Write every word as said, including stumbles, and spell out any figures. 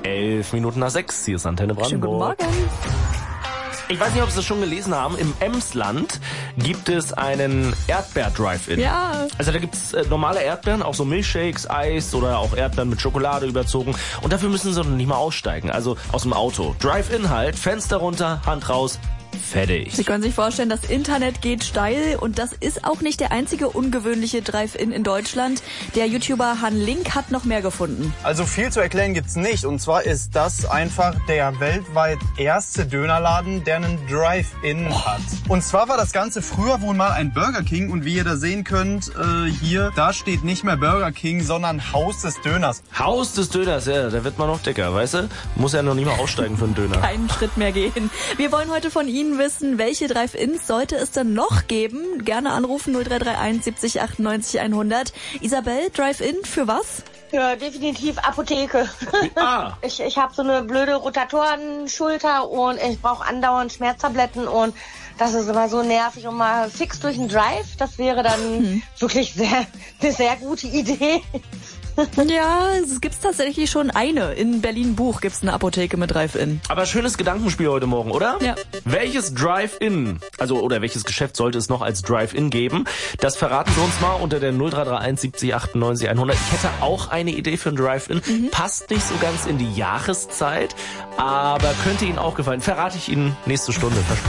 Elf Minuten nach sechs. Hier ist Antenne Brandenburg. Schönen guten Morgen. Ich weiß nicht, ob Sie das schon gelesen haben. Im Emsland gibt es einen Erdbeer-Drive-In. Ja. Also da gibt's äh, normale Erdbeeren, auch so Milchshakes, Eis oder auch Erdbeeren mit Schokolade überzogen. Und dafür müssen Sie noch nicht mal aussteigen, also aus dem Auto. Drive-In halt, Fenster runter, Hand raus. Fertig. Sie können sich vorstellen, das Internet geht steil und das ist auch nicht der einzige ungewöhnliche Drive-In in Deutschland. Der YouTuber Han Link hat noch mehr gefunden. Also viel zu erklären gibt's nicht. Und zwar ist das einfach der weltweit erste Dönerladen, der einen Drive-In oh. hat. Und zwar war das Ganze früher wohl mal ein Burger King. Und wie ihr da sehen könnt, äh, hier, da steht nicht mehr Burger King, sondern Haus des Döners. Haus des Döners, ja, da wird man noch dicker, weißt du? Muss ja noch nicht mal aussteigen für einen Döner. Keinen Schritt mehr gehen. Wir wollen heute von Ihnen wissen, welche Drive-Ins sollte es denn noch geben? Gerne anrufen null drei drei eins siebzig achtundneunzig hundert. Isabel, Drive-In für was? Ja, definitiv Apotheke. Ah. Ich, ich habe so eine blöde Rotatorenschulter und ich brauche andauernd Schmerztabletten und das ist immer so nervig und mal fix durch den Drive. Das wäre dann hm. wirklich sehr, eine sehr gute Idee. Ja, es gibt tatsächlich schon eine. In Berlin-Buch gibt es eine Apotheke mit Drive-In. Aber schönes Gedankenspiel heute Morgen, oder? Ja. Welches Drive-In, also oder welches Geschäft sollte es noch als Drive-In geben? Das verraten Sie uns mal unter der null drei drei eins siebzig achtundneunzig hundert. Ich hätte auch eine Idee für ein Drive-In. Mhm. Passt nicht so ganz in die Jahreszeit, aber könnte Ihnen auch gefallen. Verrate ich Ihnen nächste Stunde. Versprochen.